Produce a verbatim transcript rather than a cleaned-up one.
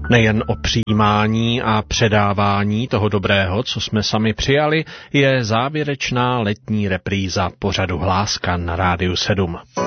Nejen o přijímání a předávání toho dobrého, co jsme sami přijali, je závěrečná letní repríza pořadu Hláska na Rádiu sedm.